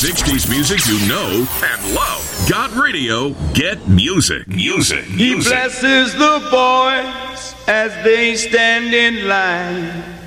60s music you know and love. Got radio, get music. He blesses the boys as they stand in line.